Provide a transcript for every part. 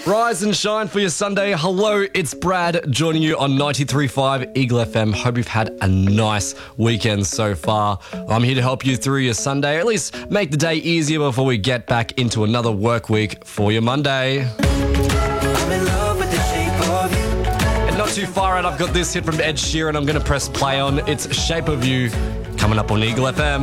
Rise and shine for your Sunday. Hello, it's Brad joining you on 93.5 Eagle FM. Hope you've had a nice weekend so far. I'm here to help you through your Sunday, at least make the day easier before we get back into another work week for your Monday. And not too far out, I've got this hit from Ed Sheeran I'm going to press play on. It's Shape of You, coming up on Eagle FM.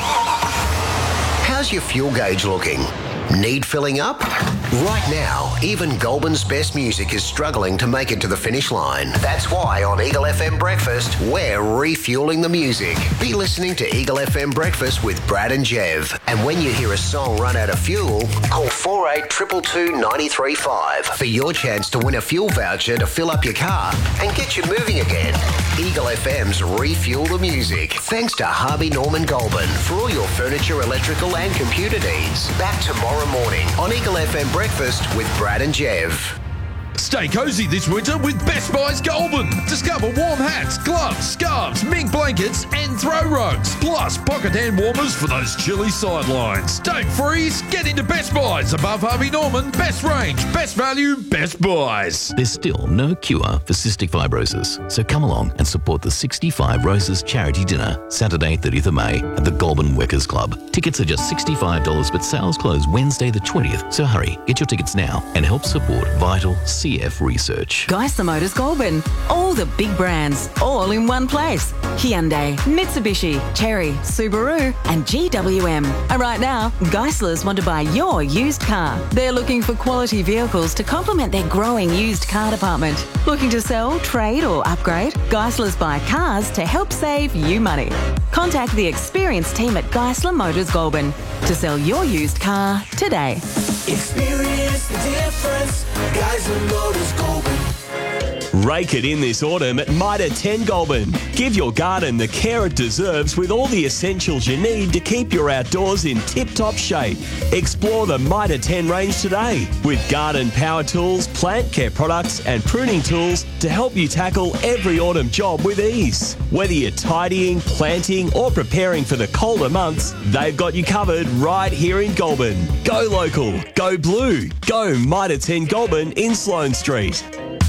How's your fuel gauge looking? Need filling up? Right now, even Goulburn's best music is struggling to make it to the finish line. That's why on Eagle FM Breakfast, we're refueling the music. Be listening to Eagle FM Breakfast with Brad and Jev. And when you hear a song run out of fuel, call 48222935 for your chance to win a fuel voucher to fill up your car and get you moving again. Eagle FM's Refuel the Music. Thanks to Harvey Norman Goulburn for all your furniture, electrical and computer needs. Back tomorrow morning on Eagle FM Breakfast with Brad and Jev. Stay cosy this winter with Best Buys Goulburn. Discover warm hats, gloves, scarves, mink blankets and throw rugs. Plus pocket hand warmers for those chilly sidelines. Don't freeze. Get into Best Buys. Above Harvey Norman, best range, best value, Best Buys. There's still no cure for cystic fibrosis. So come along and support the 65 Roses Charity Dinner, Saturday 30th of May at the Goulburn Workers Club. Tickets are just $65, but sales close Wednesday the 20th. So hurry, get your tickets now and help support vital CF research. Geisler Motors Goulburn. All the big brands, all in one place. Hyundai, Mitsubishi, Chery, Subaru and GWM. And right now, Geislers want to buy your used car. They're looking for quality vehicles to complement their growing used car department. Looking to sell, trade or upgrade? Geislers buy cars to help save you money. Contact the experienced team at Geisler Motors Goulburn to sell your used car today. Experience the difference. Geisler Motors Goulburn. Rake it in this autumn at Mitre 10 Goulburn. Give your garden the care it deserves with all the essentials you need to keep your outdoors in tip-top shape. Explore the Mitre 10 range today with garden power tools, plant care products and pruning tools to help you tackle every autumn job with ease. Whether you're tidying, planting or preparing for the colder months, they've got you covered right here in Goulburn. Go local, go blue, go Mitre 10 Goulburn in Sloane Street.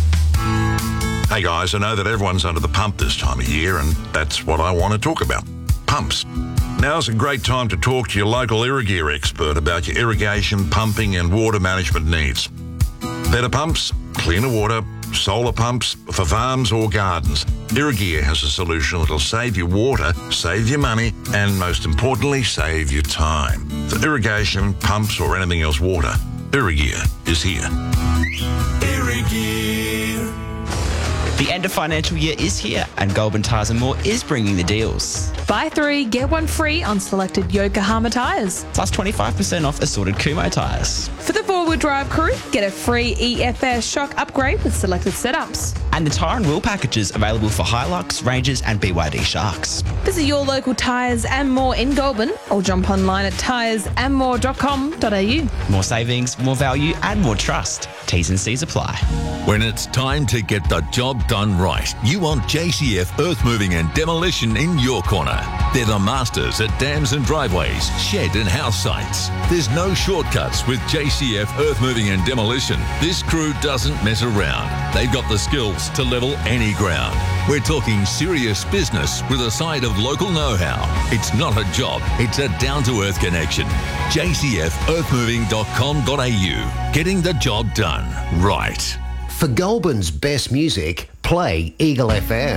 Hey guys, I know that everyone's under the pump this time of year, and that's what I want to talk about. Pumps. Now's a great time to talk to your local Irrigear expert about your irrigation, pumping and water management needs. Better pumps, cleaner water, solar pumps for farms or gardens. Irrigear has a solution that'll save you water, save you money, and most importantly, save you time. For irrigation, pumps or anything else water, Irrigear is here. Irrigear. The end of financial year is here and Goulburn Tyres & More is bringing the deals. Buy 3, get 1 free on selected Yokohama tyres. Plus 25% off assorted Kumho tyres. For the four-wheel drive crew, get a free EFS shock upgrade with selected setups. And the tyre and wheel packages available for Hilux, Rangers and BYD Sharks. Visit your local Tyres & More in Goulburn or jump online at tyresandmore.com.au. More savings, more value and more trust. T's and C's apply. When it's time to get the job done right, you want JCF Earth Moving and Demolition in your corner. They're the masters at dams and driveways, shed and house sites. There's no shortcuts with JCF Earth Moving and Demolition. This crew doesn't mess around. They've got the skills to level any ground. We're talking serious business with a side of local know-how. It's not a job, it's a down-to-earth connection. jcfearthmoving.com.au. Getting the job done right. For Goulburn's best music, play Eagle FM.